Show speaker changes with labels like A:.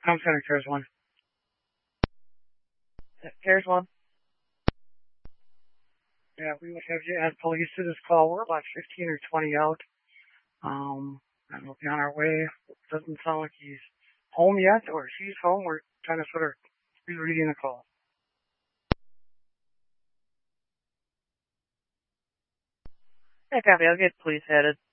A: I'm center, there's one.
B: There's one.
A: Yeah, we would have you add police to this call. We're about 15 or 20 out. And we'll be on our way. Doesn't sound like he's home yet, or she's home. We're trying to sort of rereading the call.
B: Yeah, copy. I'll get police headed.